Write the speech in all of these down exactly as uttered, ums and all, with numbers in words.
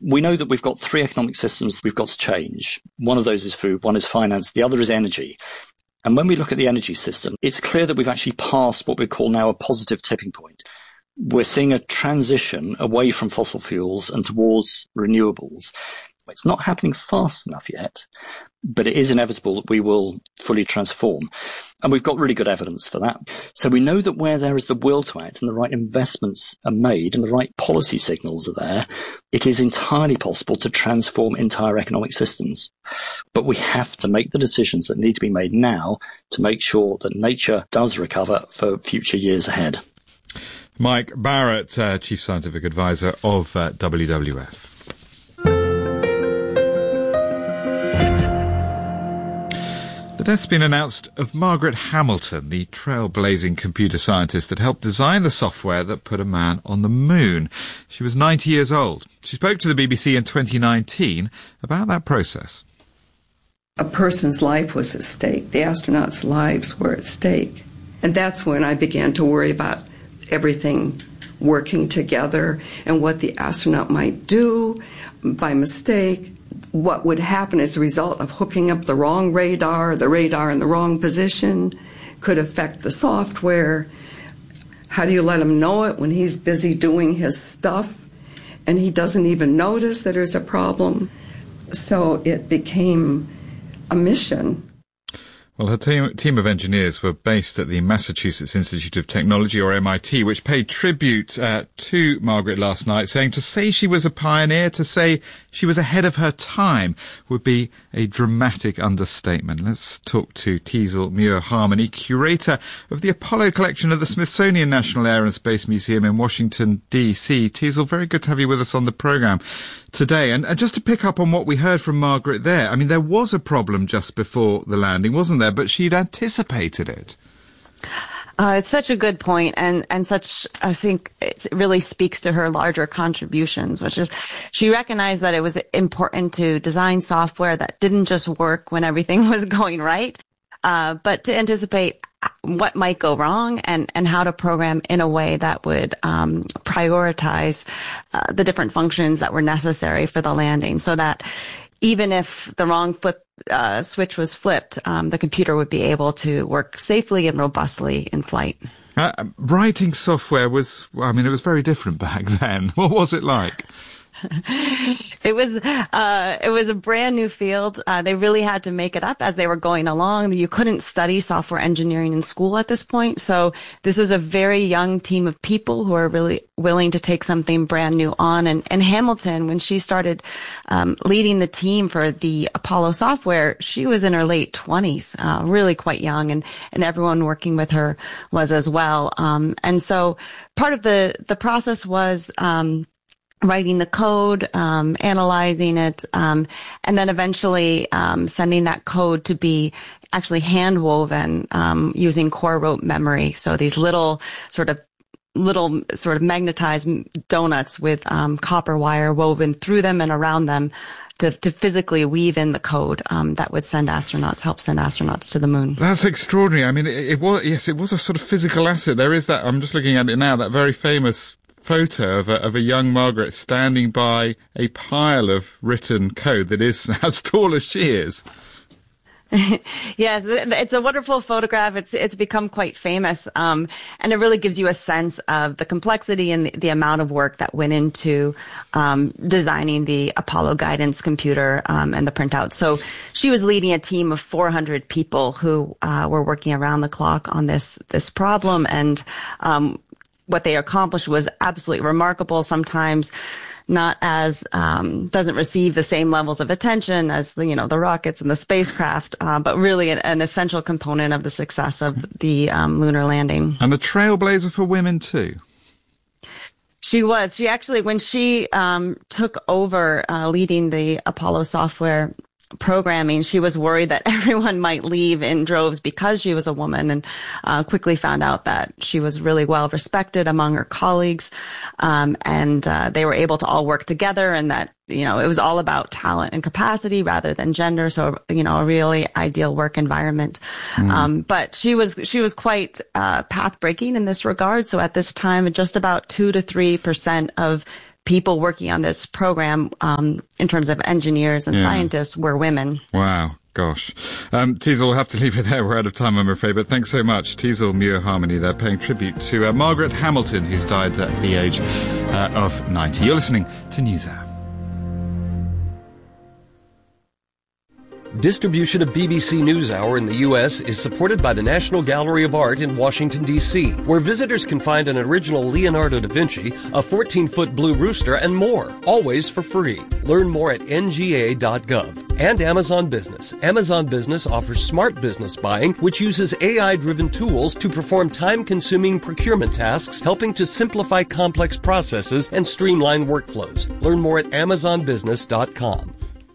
we know that we've got three economic systems we've got to change. One of those is food, one is finance, the other is energy. And when we look at the energy system, it's clear that we've actually passed what we call now a positive tipping point. We're seeing a transition away from fossil fuels and towards renewables. It's not happening fast enough yet, but it is inevitable that we will fully transform. And we've got really good evidence for that. So we know that where there is the will to act and the right investments are made and the right policy signals are there, it is entirely possible to transform entire economic systems. But we have to make the decisions that need to be made now to make sure that nature does recover for future years ahead. Mike Barrett, uh, Chief Scientific Advisor of uh, W W F. The death's been announced of Margaret Hamilton, the trailblazing computer scientist that helped design the software that put a man on the moon. She was ninety years old. She spoke to the B B C in twenty nineteen about that process. A person's life was at stake. The astronauts' lives were at stake. And that's when I began to worry about everything working together and what the astronaut might do by mistake. What would happen as a result of hooking up the wrong radar, the radar in the wrong position, could affect the software. How do you let him know it when he's busy doing his stuff and he doesn't even notice that there's a problem? So it became a mission. Well, her team, team of engineers were based at the Massachusetts Institute of Technology, or M I T, which paid tribute uh, to Margaret last night, saying to say she was a pioneer, to say she was ahead of her time, would be a dramatic understatement. Let's talk to Teasel Muir-Harmony, curator of the Apollo collection of the Smithsonian National Air and Space Museum in Washington, D C Teasel, very good to have you with us on the programme today. And, and just to pick up on what we heard from Margaret there, I mean, there was a problem just before the landing, wasn't there? But she'd anticipated it. Uh, it's such a good point, and, and such, I think it really speaks to her larger contributions, which is she recognized that it was important to design software that didn't just work when everything was going right, uh, but to anticipate what might go wrong and, and how to program in a way that would um, prioritize uh, the different functions that were necessary for the landing, so that even if the wrong flip uh, switch was flipped, um, the computer would be able to work safely and robustly in flight. Uh, writing software was, well, I mean, it was very different back then. What was it like? It was uh it was a brand new field. Uh, they really had to make it up as they were going along. You couldn't study software engineering in school at this point, so this was a very young team of people who are really willing to take something brand new on. And, and Hamilton, when she started um, leading the team for the Apollo software, she was in her late twenties, uh, really quite young, and and everyone working with her was as well. Um, and so part of the the process was um writing the code, um, analyzing it, um, and then eventually um, sending that code to be actually hand woven um, using core rope memory. So these little sort of little sort of magnetized donuts with um, copper wire woven through them and around them to, to physically weave in the code um, that would send astronauts, help send astronauts to the moon. That's extraordinary. I mean, it, it was, yes, it was a sort of physical asset. There is that, I'm just looking at it now, that very famous photo of a, of a young Margaret standing by a pile of written code that is as tall as she is. Yes, it's a wonderful photograph. It's it's become quite famous, um, and it really gives you a sense of the complexity and the, the amount of work that went into um, designing the Apollo guidance computer um, and the printout. So she was leading a team of four hundred people who uh, were working around the clock on this this problem, and um, what they accomplished was absolutely remarkable. Sometimes not as, um, doesn't receive the same levels of attention as the, you know, the rockets and the spacecraft, uh, but really an, an essential component of the success of the, um, lunar landing. And a trailblazer for women too. She was. She actually, when she, um, took over, uh, leading the Apollo software programming, she was worried that everyone might leave in droves because she was a woman, and uh, quickly found out that she was really well respected among her colleagues, um, and uh, they were able to all work together, and that, you know, it was all about talent and capacity rather than gender. So, you know, a really ideal work environment. Mm. Um, but she was, she was quite, uh, path breaking in this regard. So at this time, just about two to three percent of people working on this program, um, in terms of engineers and yeah. scientists, were women. Wow. Gosh. Um, Teasel, we'll have to leave it there. We're out of time, I'm afraid. But thanks so much. Teasel Muir Harmony there, paying tribute to uh, Margaret Hamilton, who's died at the age uh, of ninety. You're listening to NewsHour. Distribution of B B C NewsHour in the U S is supported by the National Gallery of Art in Washington, D C, where visitors can find an original Leonardo da Vinci, a fourteen-foot blue rooster, and more, always for free. Learn more at N G A dot gov. And Amazon Business. Amazon Business offers smart business buying, which uses A I-driven tools to perform time-consuming procurement tasks, helping to simplify complex processes and streamline workflows. Learn more at Amazon Business dot com.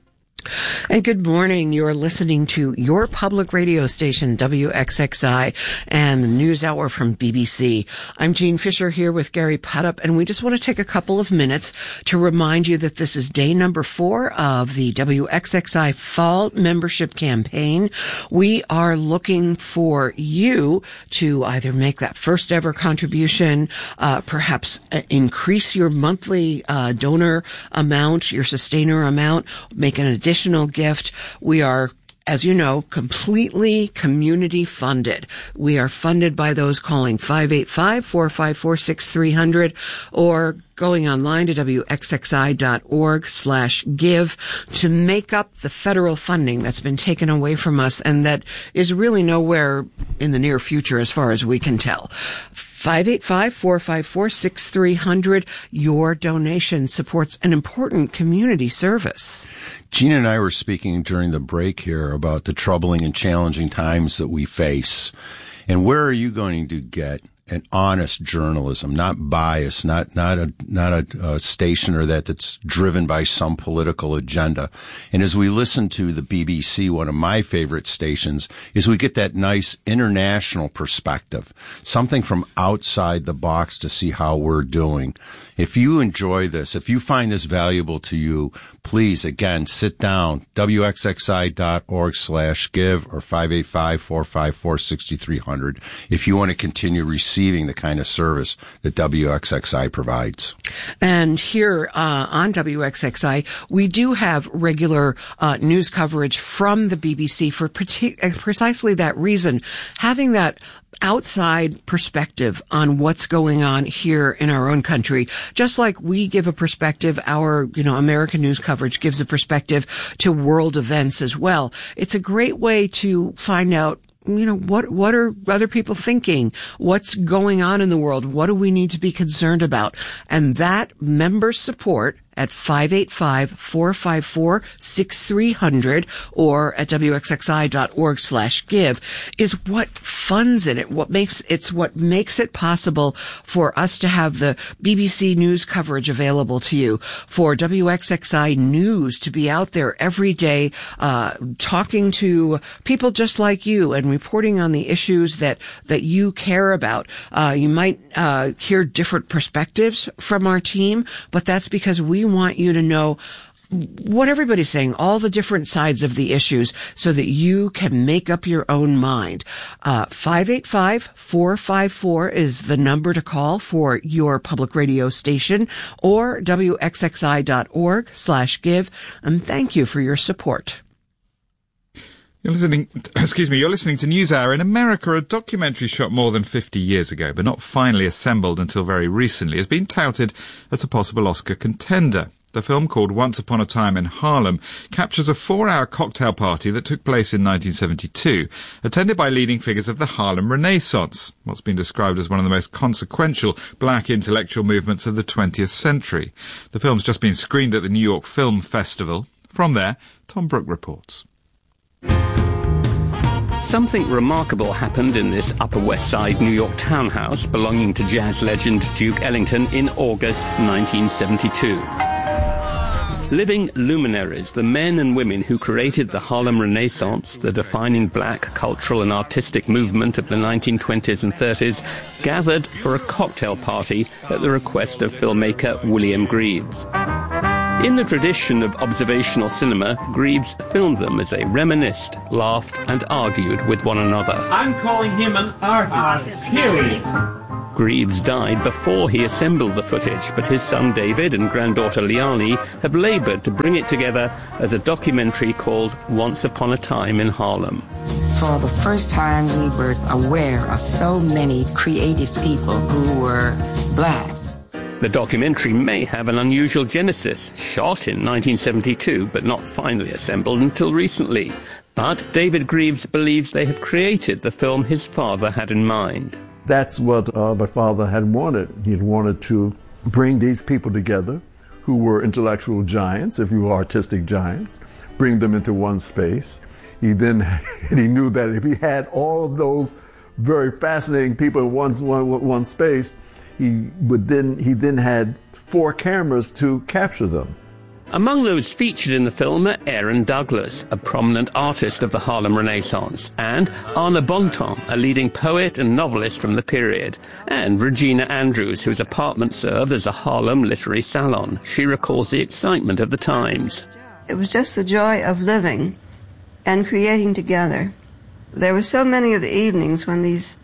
And good morning. You're listening to your public radio station, W X X I, and the News Hour from B B C. I'm Jean Fisher here with Gary Putup, and we just want to take a couple of minutes to remind you that this is day number four of the W X X I Fall Membership Campaign. We are looking for you to either make that first ever contribution, uh, perhaps uh, increase your monthly uh, donor amount, your sustainer amount, make an additional Additional gift. We are, as you know, completely community funded. We are funded by those calling five eight five, four five four, six three zero zero or going online to W X X I dot org slash give to make up the federal funding that's been taken away from us and that is really nowhere in the near future as far as we can tell. five eight five, four five four, six three zero zero. Your donation supports an important community service. Gina and I were speaking during the break here about the troubling and challenging times that we face. And where are you going to get an honest journalism, not bias, not not a not a, a stationer that that's driven by some political agenda. And as we listen to the B B C, one of my favorite stations, is we get that nice international perspective, something from outside the box to see how we're doing. If you enjoy this, if you find this valuable to you, please, again, sit down, W X X I dot org slash give or five eight five, four five four, six three zero zero if you want to continue receiving the kind of service that W X X I provides. And here uh, on W X X I, we do have regular uh, news coverage from the B B C for partic- precisely that reason. Having that outside perspective on what's going on here in our own country, just like we give a perspective, our, you know, American news coverage gives a perspective to world events as well. It's a great way to find out, you know, what, what are other people thinking? What's going on in the world? What do we need to be concerned about? And that member support at five eight five, four five four, six three zero zero or at W X X I dot org slash give is what funds it. What makes, it's what makes it possible for us to have the B B C News coverage available to you, for W X X I News to be out there every day, uh, talking to people just like you and reporting on the issues that, that you care about. Uh, you might, uh, hear different perspectives from our team, but that's because we We want you to know what everybody's saying, all the different sides of the issues, so that you can make up your own mind. Uh, five eight five, four five four is the number to call for your public radio station, or W X X I dot org slash give. And thank you for your support. You're listening, excuse me, you're listening to NewsHour. In America, a documentary shot more than fifty years ago, but not finally assembled until very recently, has been touted as a possible Oscar contender. The film, called Once Upon a Time in Harlem, captures a four-hour cocktail party that took place in nineteen seventy-two, attended by leading figures of the Harlem Renaissance, what's been described as one of the most consequential black intellectual movements of the twentieth century. The film's just been screened at the New York Film Festival. From there, Tom Brooke reports. Something remarkable happened in this Upper West Side New York townhouse belonging to jazz legend Duke Ellington in August nineteen seventy-two. Living luminaries, the men and women who created the Harlem Renaissance, the defining black cultural and artistic movement of the nineteen twenties and thirties, gathered for a cocktail party at the request of filmmaker William Greaves. In the tradition of observational cinema, Greaves filmed them as they reminisced, laughed, and argued with one another. I'm calling him an artist, period. Greaves died before he assembled the footage, but his son David and granddaughter Liani have laboured to bring it together as a documentary called Once Upon a Time in Harlem. For the first time, we were aware of so many creative people who were black. The documentary may have an unusual genesis, shot in nineteen seventy-two, but not finally assembled until recently. But David Greaves believes they have created the film his father had in mind. That's what uh, my father had wanted. He had wanted to bring these people together who were intellectual giants, if you were artistic giants, bring them into one space. He then, and he knew that if he had all of those very fascinating people in one, one, one space, he would then, he then had four cameras to capture them. Among those featured in the film are Aaron Douglas, a prominent artist of the Harlem Renaissance, and Anna Bontemps, a leading poet and novelist from the period, and Regina Andrews, whose apartment served as a Harlem literary salon. She recalls the excitement of the times. It was just the joy of living and creating together. There were so many of the evenings when these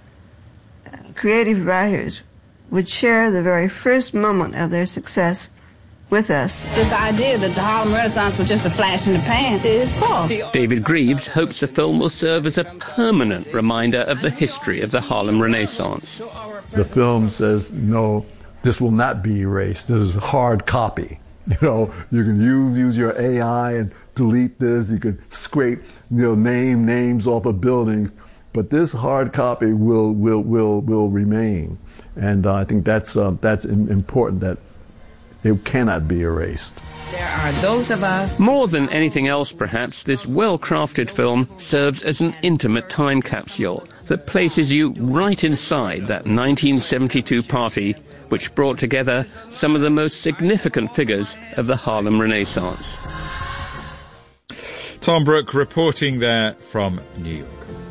creative writers would share the very first moment of their success with us. This idea that the Harlem Renaissance was just a flash in the pan is false. David Greaves hopes the film will serve as a permanent reminder of the history of the Harlem Renaissance. The film says, no, this will not be erased. This is a hard copy. You know, you can use use your A I and delete this. You can scrape, you know, name names off of buildings, but this hard copy will will will will remain. And uh, I think that's uh, that's important, that it cannot be erased. There are those of us... More than anything else, perhaps, this well-crafted film serves as an intimate time capsule that places you right inside that nineteen seventy-two party which brought together some of the most significant figures of the Harlem Renaissance. Tom Brooke reporting there from New York.